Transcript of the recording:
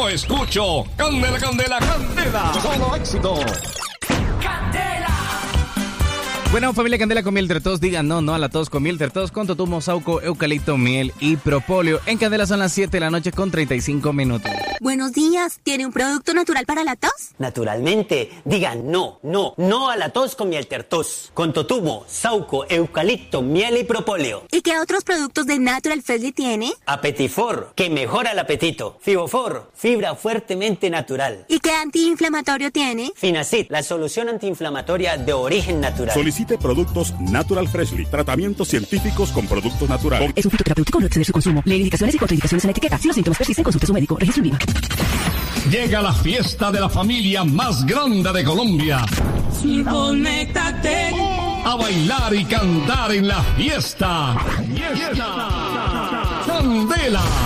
Yo escucho Candela, Candela, Candela. Solo éxito. Bueno, familia Candela con miel de tos, digan no a la tos con miel de tos con totumo, sauco, eucalipto, miel y propóleo. En Candela son las 7 de la noche con 35 minutos. Buenos días, ¿tiene un producto natural para la tos? Naturalmente, digan no a la tos con miel tertos, con totumo, sauco, eucalipto, miel y propóleo. ¿Y qué otros productos de Natural Freshly tiene? Apetifor, que mejora el apetito. Fibofor, fibra fuertemente natural. ¿Y qué antiinflamatorio tiene? Finacid, la solución antiinflamatoria de origen natural. Solicite productos Natural Freshly, tratamientos científicos con productos naturales. Es un fitoterapéutico, no exceder su consumo. Lee indicaciones y contraindicaciones en la etiqueta. Si los síntomas persisten, consulte a su médico. Registro en Viva. Llega la fiesta de la familia más grande de Colombia. Sí, conéctate. A bailar y cantar en la fiesta. Candela.